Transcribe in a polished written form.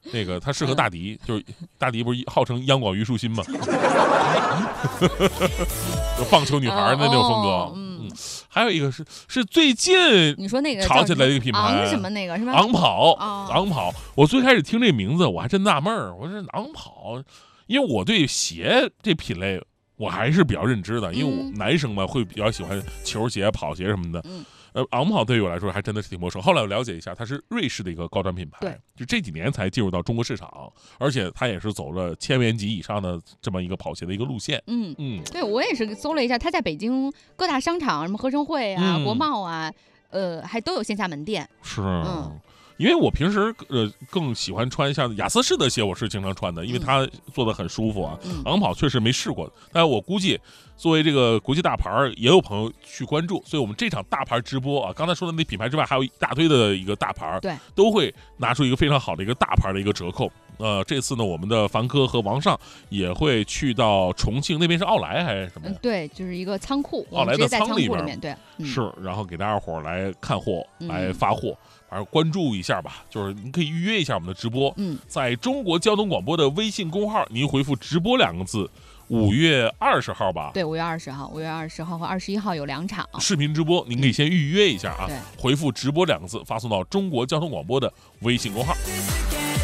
那个它适合大迪，就是大迪不是号称央广虞书欣嘛，就棒球女孩的那种风格。还有一个是最近你说那个炒起来的一个品牌， 昂什么那个是吧？ 昂跑， 哦昂跑。我最开始听这名字，我还真纳闷儿，我说昂跑，因为我对鞋这品类我还是比较认知的，因为我男生嘛会比较喜欢球鞋、跑鞋什么的。昂跑对于我来说还真的是挺陌生。后来我了解一下，它是瑞士的一个高端品牌， 对， 就这几年才进入到中国市场，而且它也是走了千元级以上的这么一个跑鞋的一个路线。 对，我也是搜了一下，它在北京各大商场，什么合生汇啊、国贸啊，还都有线下门店。 是。因为我平时更喜欢穿像雅思仕的鞋，我是经常穿的，因为它做的很舒服啊。昂跑确实没试过，但我估计作为这个国际大牌，也有朋友去关注，所以我们这场大牌直播啊，刚才说的那品牌之外，还有一大堆的一个大牌， 对， 都会拿出一个非常好的一个大牌的一个折扣。这次呢，我们的凡哥和王尚也会去到重庆那边，是奥莱还是什么？ 对，就是一个仓库， 奥莱的仓库里面，对， 是，然后给大家伙来看货，来发货。反正关注一下吧，就是你可以预约一下我们的直播。在中国交通广播的微信公号，您回复"直播"2个字，5月20号吧。 对，5月20号，5月20号和21号有2场视频直播，您可以先预约一下啊。 对， 回复"直播"2个字，发送到中国交通广播的微信公号。